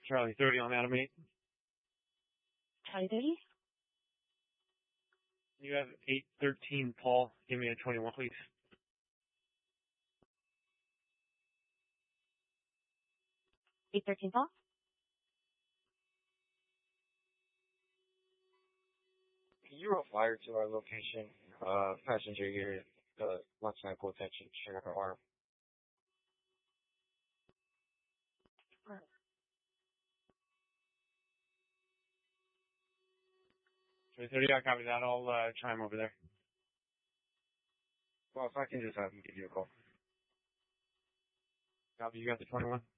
Charlie 30 on Adam 8. Charlie 30? You have 813, Paul. Give me a 21, please. $813, Paul? You were fired to our location. Passenger here, wants medical attention, sugar her arm. 30, I copy that. I'll chime over there. Well, if I can just have him give you a call. Copy, you got the 21?